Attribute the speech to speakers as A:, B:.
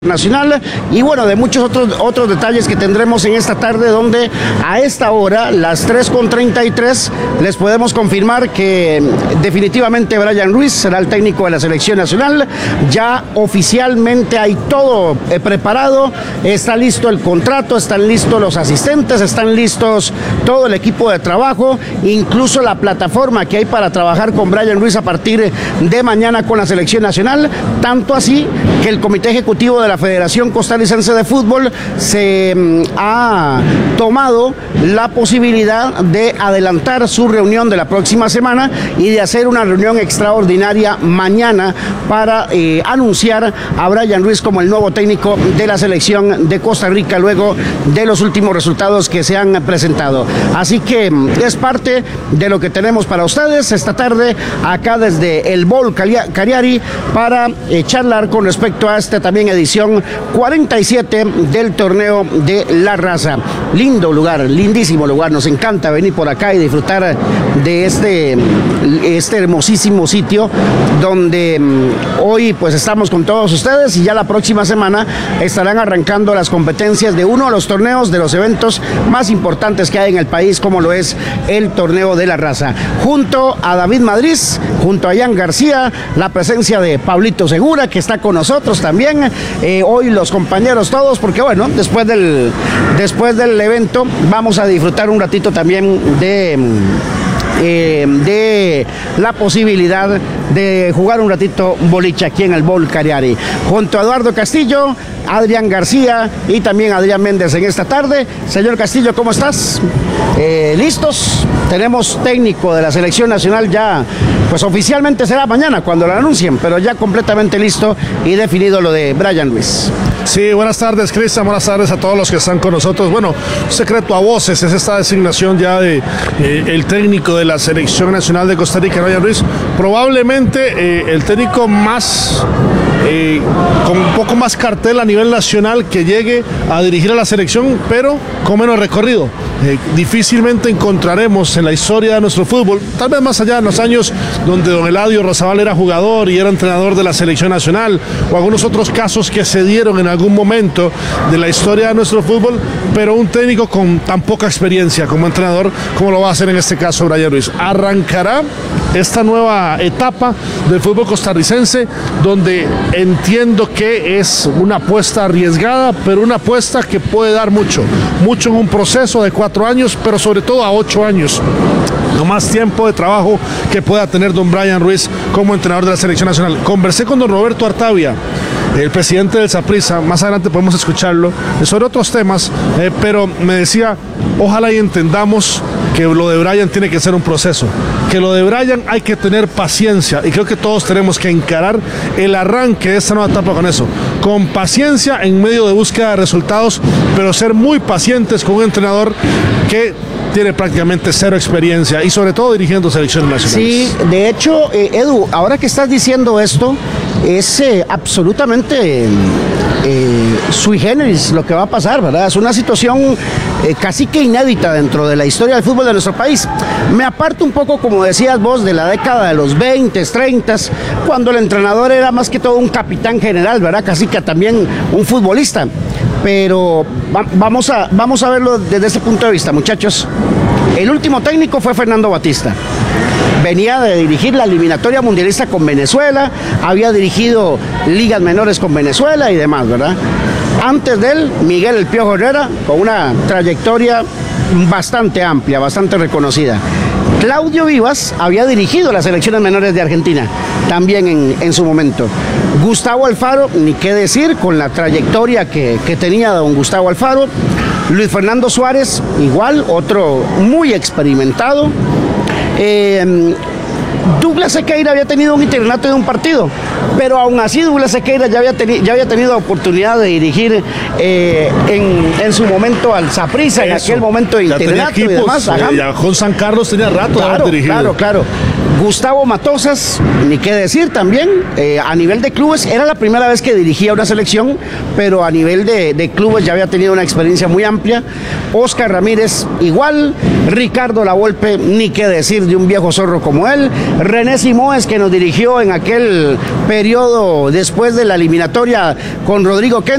A: Nacional y bueno, de muchos otros detalles que tendremos en esta tarde, donde a esta hora, las 3:33, les podemos confirmar que definitivamente Brian Ruiz será el técnico de la selección nacional. Ya oficialmente hay todo preparado, está listo el contrato, están listos los asistentes, están listos todo el equipo de trabajo, incluso la plataforma que hay para trabajar con Brian Ruiz a partir de mañana con la selección nacional, tanto así que el comité ejecutivo de la Federación Costarricense de Fútbol se ha tomado la posibilidad de adelantar su reunión de la próxima semana y de hacer una reunión extraordinaria mañana para anunciar a Brian Ruiz como el nuevo técnico de la selección de Costa Rica luego de los últimos resultados que se han presentado. Así que es parte de lo que tenemos para ustedes esta tarde acá desde el Bowl Cariari para charlar con respecto a esta también edición 47 del torneo de la raza. Lindo lugar, lindísimo lugar, nos encanta venir por acá y disfrutar de este hermosísimo sitio donde hoy pues estamos con todos ustedes y ya la próxima semana estarán arrancando las competencias de uno de los torneos, de los eventos más importantes que hay en el país, como lo es el torneo de la raza. Junto a David Madrid, junto a Ian García, la presencia de Pablito Segura, que está con nosotros también. Hoy los compañeros todos, porque bueno, después del evento vamos a disfrutar un ratito también de la posibilidad de jugar un ratito boliche aquí en el Bowl Cariari. Junto a Eduardo Castillo, Adrián García y también Adrián Méndez en esta tarde. Señor Castillo, ¿cómo estás? ¿Listos? Tenemos técnico de la selección nacional ya, pues oficialmente será mañana cuando lo anuncien, pero ya completamente listo y definido lo de Brian Ruiz.
B: Sí, buenas tardes, Cristian, buenas tardes a todos los que están con nosotros. Bueno, secreto a voces es esta designación ya de el técnico de la selección nacional de Costa Rica, Brian Ruiz. Probablemente el técnico más con un poco más cartel a nivel nacional que llegue a dirigir a la selección, pero con menos recorrido. Difícilmente encontraremos en la historia de nuestro fútbol, tal vez más allá en los años donde don Eladio Rozabal era jugador y era entrenador de la selección nacional, o algunos otros casos que se dieron en algún momento de la historia de nuestro fútbol, pero un técnico con tan poca experiencia como entrenador como lo va a hacer en este caso Brian Ruiz. Arrancará esta nueva etapa del fútbol costarricense, donde entiendo que es una apuesta arriesgada, pero una apuesta que puede dar mucho en un proceso de 4 años, pero sobre todo a 8 años. No más tiempo de trabajo que pueda tener don Brian Ruiz como entrenador de la selección nacional. Conversé con don Roberto Artavia, el presidente del Saprissa, más adelante podemos escucharlo, sobre otros temas, pero me decía, ojalá y entendamos que lo de Brian tiene que ser un proceso, que lo de Brian hay que tener paciencia, y creo que todos tenemos que encarar el arranque de esta nueva etapa con eso, con paciencia en medio de búsqueda de resultados, pero ser muy pacientes con un entrenador que tiene prácticamente cero experiencia y sobre todo dirigiendo selecciones nacionales.
A: Sí, de hecho, Edu, ahora que estás diciendo esto, es absolutamente sui generis lo que va a pasar, ¿verdad? Es una situación casi que inédita dentro de la historia del fútbol de nuestro país. Me aparto un poco, como decías vos, de la década de los 20, 30, cuando el entrenador era más que todo un capitán general, ¿verdad? Casi que también un futbolista. Pero vamos a verlo desde ese punto de vista, muchachos. El último técnico fue Fernando Batista. Venía de dirigir la eliminatoria mundialista con Venezuela, había dirigido ligas menores con Venezuela y demás, ¿verdad? Antes de él, Miguel El Piojo Herrera, con una trayectoria bastante amplia, bastante reconocida. Claudio Vivas había dirigido las selecciones menores de Argentina, también en su momento. Gustavo Alfaro, ni qué decir, con la trayectoria que tenía don Gustavo Alfaro. Luis Fernando Suárez, igual, otro muy experimentado. Douglas Sequeira había tenido un interinato de un partido, pero aún así Douglas Sequeira ya había tenido oportunidad de dirigir en su momento al Saprissa, en aquel momento de interinato y demás.
B: Ya con San Carlos tenía rato de haber dirigido.
A: Claro. Gustavo Matosas, ni qué decir también, a nivel de clubes, era la primera vez que dirigía una selección, pero a nivel de clubes ya había tenido una experiencia muy amplia. Oscar Ramírez, igual. Ricardo Lavolpe, ni qué decir de un viejo zorro como él. René Simóes, que nos dirigió en aquel periodo después de la eliminatoria con Rodrigo Kent.